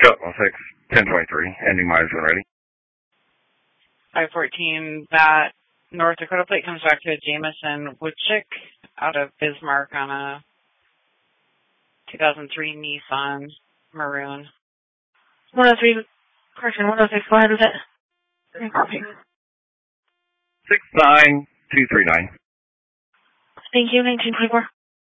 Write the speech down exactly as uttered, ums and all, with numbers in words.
Go, one six, ten twenty-three, ending miles when ready. five fourteen, that North Dakota plate comes back to a Jameson Woodchick out of Bismarck on a two thousand three Nissan Maroon. one oh three, correction, one oh six, go ahead with it. six nine two three nine. Thank you, nineteen twenty-four.